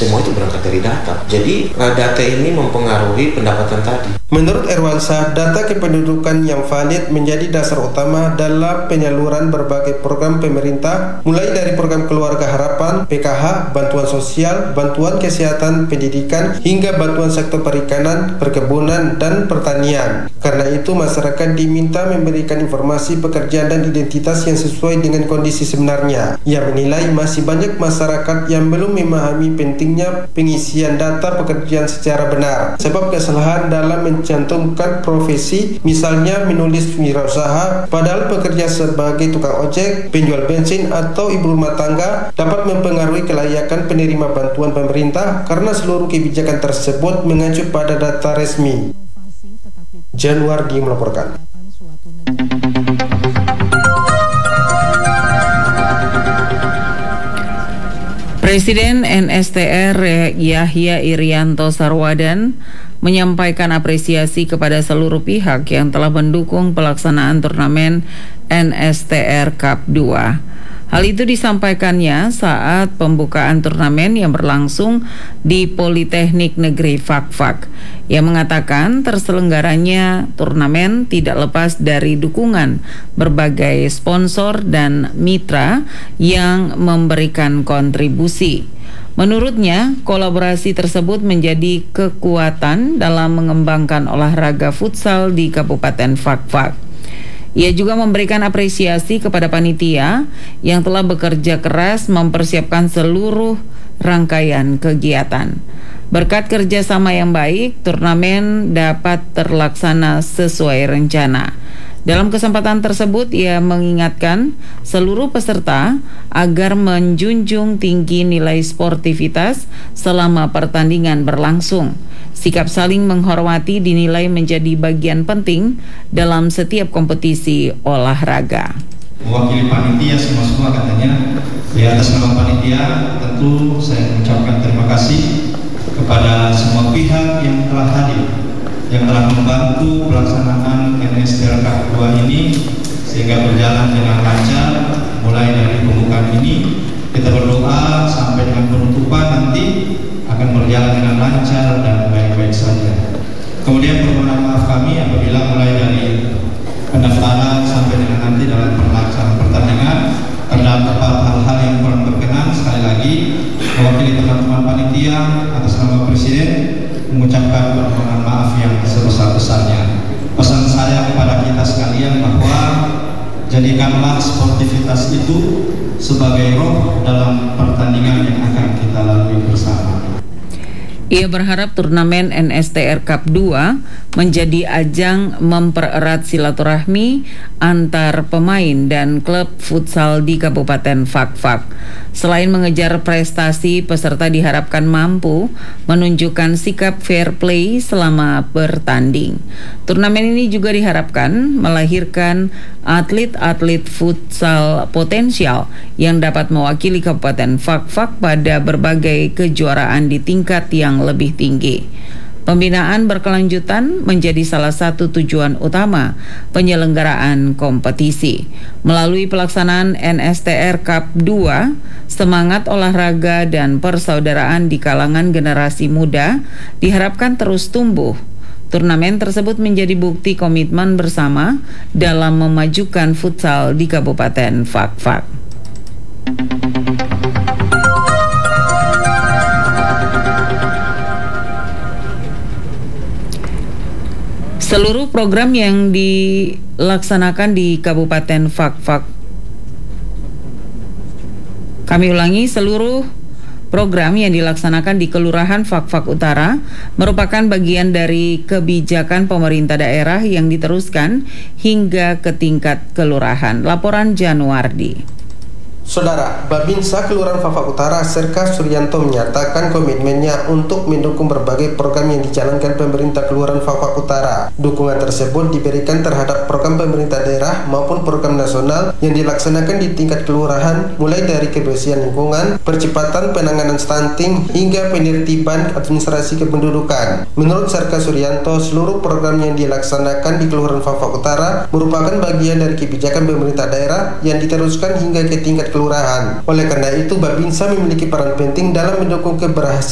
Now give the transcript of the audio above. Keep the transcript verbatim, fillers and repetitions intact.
Semua itu berangkat dari data. Jadi data ini mempengaruhi pendapatan tadi. Menurut Erwansyah, data kependudukan yang valid menjadi dasar utama dalam penyaluran berbagai program pemerintah, mulai dari program Keluarga Harapan, P K H, bantuan sosial, bantuan kesehatan, pendidikan, hingga bantuan sektor perikanan, perkebunan, dan pertanian. Karena itu, masyarakat diminta memberikan informasi pekerjaan dan identitas yang sesuai dengan kondisi sebenarnya. Ia menilai masih banyak masyarakat yang belum memahami pentingnya pengisian data pekerjaan secara benar, sebab kesalahan dalam mencantumkan profesi, misalnya menulis wirausaha, padahal pekerja sebagai tukang ojek, penjual bensin, atau ibu rumah tangga dapat mempengaruhi kelayakan penerima bantuan pemerintah karena seluruh kebijakan tersebut mengacu pada data resmi. Januardi melaporkan. Presiden N S T R Yahya Irianto Sarwadan menyampaikan apresiasi kepada seluruh pihak yang telah mendukung pelaksanaan turnamen N S T R Cup dua. Hal itu disampaikannya saat pembukaan turnamen yang berlangsung di Politeknik Negeri Fakfak. Ia mengatakan terselenggaranya turnamen tidak lepas dari dukungan berbagai sponsor dan mitra yang memberikan kontribusi. Menurutnya, kolaborasi tersebut menjadi kekuatan dalam mengembangkan olahraga futsal di Kabupaten Fakfak. Ia juga memberikan apresiasi kepada panitia yang telah bekerja keras mempersiapkan seluruh rangkaian kegiatan. Berkat kerjasama yang baik, turnamen dapat terlaksana sesuai rencana. Dalam kesempatan tersebut, ia mengingatkan seluruh peserta agar menjunjung tinggi nilai sportivitas selama pertandingan berlangsung. Sikap saling menghormati dinilai menjadi bagian penting dalam setiap kompetisi olahraga. Mewakili panitia semua-semua katanya, di atas nama panitia tentu saya mengucapkan terima kasih kepada semua pihak yang telah hadir, yang telah membantu pelaksanaan N S T R Cup dua ini sehingga berjalan dengan lancar. Mulai dari pembukaan ini kita berdoa sampai dengan penutupan nanti akan berjalan dengan lancar dan baik-baik saja. Kemudian permohonan maaf kami apabila mulai dari pendaftaran sampai dengan nanti dalam pelaksanaan pertandingan terdapat hal-hal yang kurang berkenan. Sekali lagi mewakili teman-teman panitia atas nama Presiden mengucapkan permohonan maaf yang sebesar-besarnya. Pesan saya kepada kita sekalian bahwa jadikanlah sportivitas itu sebagai roh dalam pertandingan yang akan kita lalui bersama. Ia berharap turnamen N S T R Cup dua menjadi ajang mempererat silaturahmi antar pemain dan klub futsal di Kabupaten Fakfak. Selain mengejar prestasi, peserta diharapkan mampu menunjukkan sikap fair play selama bertanding. Turnamen ini juga diharapkan melahirkan atlet-atlet futsal potensial yang dapat mewakili Kabupaten Fakfak pada berbagai kejuaraan di tingkat yang lebih tinggi. Pembinaan berkelanjutan menjadi salah satu tujuan utama penyelenggaraan kompetisi. Melalui pelaksanaan N S T R Cup dua, semangat olahraga dan persaudaraan di kalangan generasi muda diharapkan terus tumbuh. Turnamen tersebut menjadi bukti komitmen bersama dalam memajukan futsal di Kabupaten Fakfak. Seluruh program yang dilaksanakan di Kabupaten Fakfak. Kami ulangi, seluruh program yang dilaksanakan di Kelurahan Fakfak Utara merupakan bagian dari kebijakan pemerintah daerah yang diteruskan hingga ke tingkat kelurahan. Laporan Januardi. Saudara, Babinsa Kelurahan Fakfak Utara Serka Suryanto menyatakan komitmennya untuk mendukung berbagai program yang dijalankan pemerintah Kelurahan Fakfak Utara. Dukungan tersebut diberikan terhadap program pemerintah daerah maupun program nasional yang dilaksanakan di tingkat kelurahan, mulai dari kebersihan lingkungan, percepatan penanganan stunting, hingga penertiban administrasi kependudukan. Menurut Serka Suryanto, seluruh program yang dilaksanakan di Kelurahan Fakfak Utara merupakan bagian dari kebijakan pemerintah daerah yang diteruskan hingga ke tingkat kelurahan. Oleh karena itu, Babinsa memiliki peran penting dalam mendukung keberhasilan